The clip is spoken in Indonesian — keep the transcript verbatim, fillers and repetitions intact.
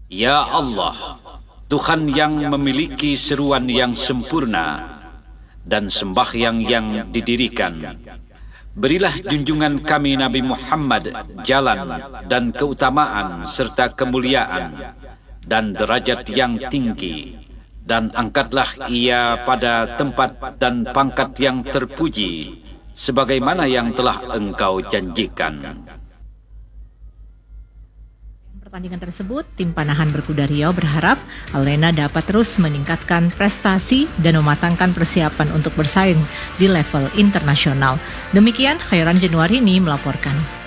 Ya Allah, Tuhan yang memiliki seruan yang sempurna dan sembahyang yang didirikan, berilah junjungan kami Nabi Muhammad jalan dan keutamaan serta kemuliaan dan derajat yang tinggi, dan angkatlah ia pada tempat dan pangkat yang terpuji sebagaimana yang telah Engkau janjikan. Pertandingan tersebut, tim panahan berkuda Riau berharap Alena dapat terus meningkatkan prestasi dan mematangkan persiapan untuk bersaing di level internasional. Demikian, Khairan Januarini melaporkan.